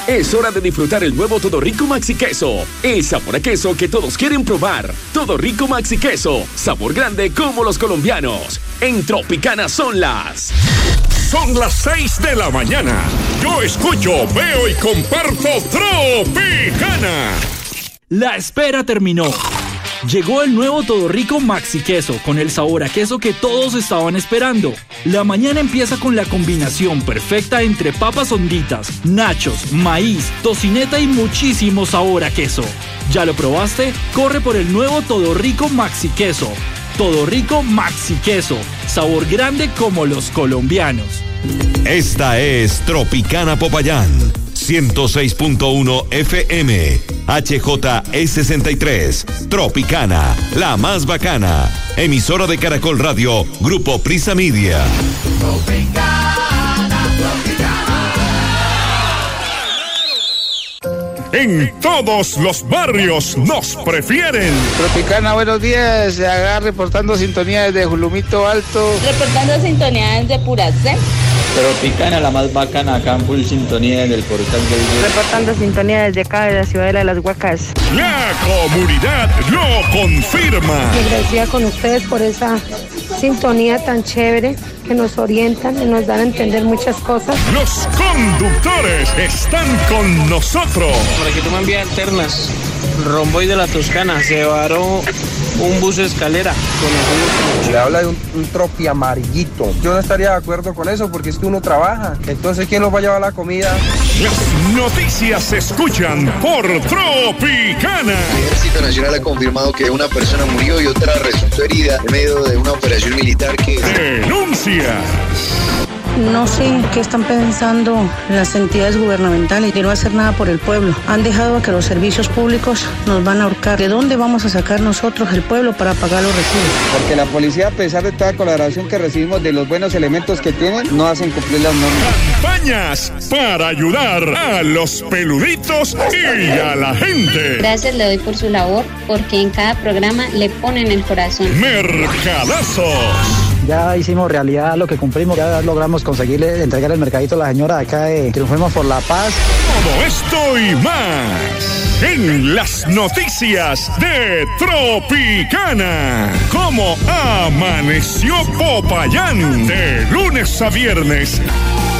Es hora de disfrutar el nuevo Todo Rico Maxi Queso. El sabor a queso que todos quieren probar. Todo Rico Maxi Queso. Sabor grande como los colombianos. En Tropicana son las 6 de la mañana. Yo escucho, veo y comparto Tropicana. La espera terminó. Llegó el nuevo Todo Rico Maxi Queso con el sabor a queso que todos estaban esperando. La mañana empieza con la combinación perfecta entre papas honditas, nachos, maíz, tocineta y muchísimo sabor a queso. ¿Ya lo probaste? Corre por el nuevo Todo Rico Maxi Queso. Todo Rico Maxi Queso, sabor grande como los colombianos. Esta es Tropicana Popayán, 106.1 FM, HJE63, Tropicana, la más bacana, emisora de Caracol Radio, Grupo Prisa Media. En todos los barrios nos prefieren. Tropicana, buenos días. Acá reportando sintonía desde Julumito Alto. Reportando sintonía desde Puracé. Tropicana, la más bacana, acá en full sintonía del portal del día. Reportando sintonía desde acá, de la ciudadela de Las Huacas. La comunidad lo confirma. Agradecida con ustedes por esa sintonía tan chévere que nos orientan y nos dan a entender muchas cosas. Los conductores están con nosotros. Para que tomen vía alternas. Romboy de la Toscana, se varó un bus escalera. Se habla de un tropi amarillito. Yo no estaría de acuerdo con eso porque es que uno trabaja. Entonces, ¿quién nos va a llevar la comida? Las noticias se escuchan por Tropicana. El Ejército Nacional ha confirmado que una persona murió y otra resultó herida en medio de una operación militar que... ¡Denuncias! No sé qué están pensando las entidades gubernamentales de no hacer nada por el pueblo. Han dejado a que los servicios públicos nos van a ahorcar. ¿De dónde vamos a sacar nosotros, el pueblo, para pagar los recibos? Porque la policía, a pesar de toda colaboración que recibimos de los buenos elementos que tienen, no hacen cumplir las normas. Campañas para ayudar a los peluditos y a la gente. Gracias le doy por su labor, porque en cada programa le ponen el corazón. Mercadazos. Ya hicimos realidad lo que cumplimos, ya logramos conseguirle entregar el mercadito a la señora de acá de Triunfemos por la Paz. Todo esto y más en las noticias de Tropicana. ¿Cómo amaneció Popayán? De lunes a viernes